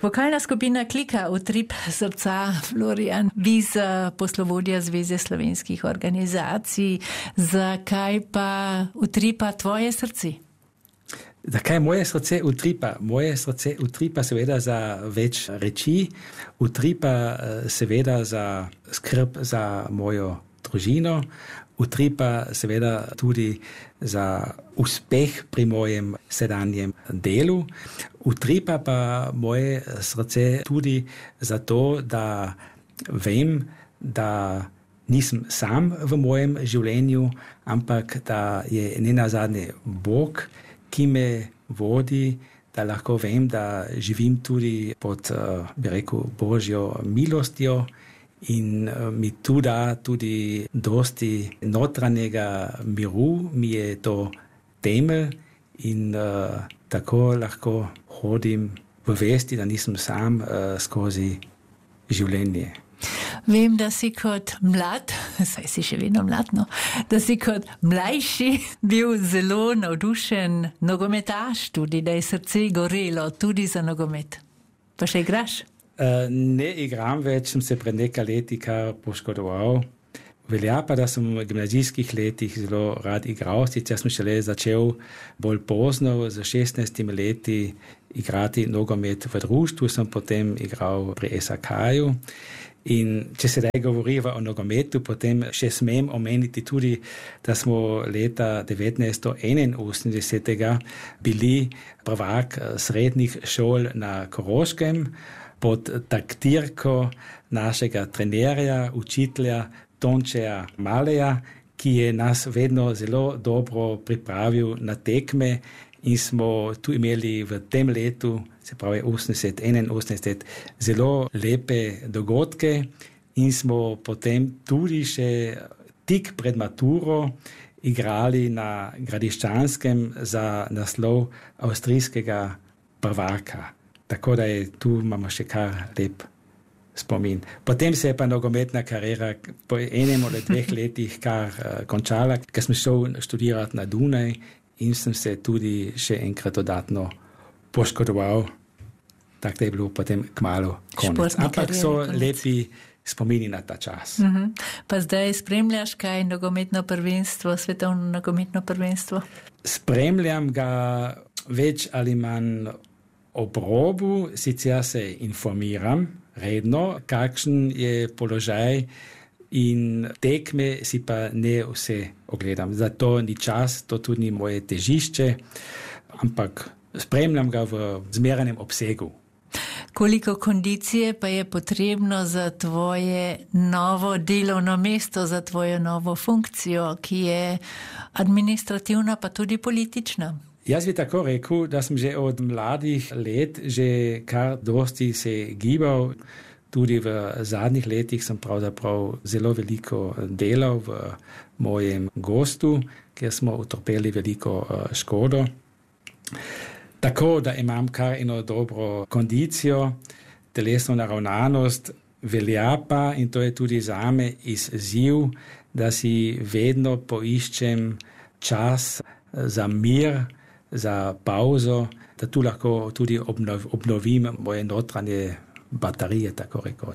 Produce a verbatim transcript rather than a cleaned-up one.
Vokalna skupina Klika Utrip srca, Florian, vi za poslovodja Zveze slovenskih organizacij, zakaj pa utripa tvoje srce? Zakaj moje srce utripa? Moje srce utripa seveda za več reči, utripa seveda za skrb za mojo družino, utripa seveda tudi za uspeh pri mojem sedanjem delu, utripa pa moje srce tudi zato, da vem, da nisem sam v mojem življenju, ampak da je nenazadnje Bog, ki me vodi, da lahko vem, da živim tudi pod, bi rekel, Božjo milostjo in mi tu da tudi dosti notranjega miru, mi je to temelj in uh, tako lahko hodim v vesti, da nisem sam uh, skozi življenje. Vem, da si kot mlad, saj si še vedno mlad, no, da si kot mlajši bil zelo navdušen nogometaš, tudi da je srce gorelo tudi za nogomet. Pa še igraš? Uh, ne igram več, sem se pred nekaj leti kar poškodoval. Velja pa, da sem v gimnazijskih letih zelo rad igral, sicer sem šele začel bolj pozno, z šestnajstimi leti igrati nogomet v društvu, sem potem igral pri S A K-ju. In če se daj govoriva o nogometu, potem še smem omeniti tudi, da smo leta devetnajststo enainosemdeset bili prvak srednjih šol na Koroškem pod taktirko našega trenerja, učitelja Tončeja Maleja, ki je nas vedno zelo dobro pripravil na tekme in smo tu imeli v tem letu, se pravi osemdeset enainosemdeset, zelo lepe dogodke in smo potem tudi še tik pred maturo igrali na Gradiščanskem za naslov avstrijskega prvaka. Tako da je tu imamo še kar lep spomin. Potem se je pa nogometna kariera po enem ali dveh letih kar uh, končala, ker sem šel študirati na Dunaj in sem se tudi še enkrat dodatno poškodoval. Tako da je bilo potem kmalu konec. Ampak so konec. Lepi spomini na ta čas. Uh-huh. Pa zdaj spremljaš kaj nogometno prvenstvo, svetovno nogometno prvenstvo? Spremljam ga več ali manj ob robu, sicer se informiram redno, kakšen je položaj in tekme si pa ne vse ogledam. Zato ni čas, to tudi ni moje težišče, ampak spremljam ga v zmeranem obsegu. Koliko kondicije pa je potrebno za tvoje novo delovno mesto, za tvojo novo funkcijo, ki je administrativna pa tudi politična? Jaz bi tako rekel, da sem že od mladih let že kar dosti se gibal. Tudi v zadnjih letih sem pravzaprav zelo veliko delal v mojem gostu, kjer smo utrpeli veliko škodo. Tako, da imam kar eno dobro kondicijo, telesno naravnanost, velja pa, in to je tudi zame izziv, da si vedno poiščem čas za mir, za pauzo, da tu lahko tudi obnov, obnovim moje notranje baterije, tako rekoč.